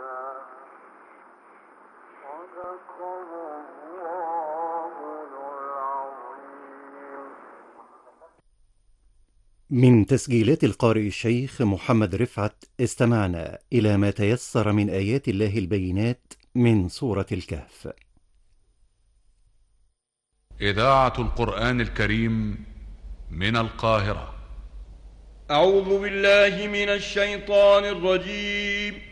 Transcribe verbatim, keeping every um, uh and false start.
من تسجيلات القارئ الشيخ محمد رفعت استمعنا إلى ما تيسر من آيات الله البينات من سورة الكهف. إذاعة القرآن الكريم من القاهرة. أعوذ بالله من الشيطان الرجيم.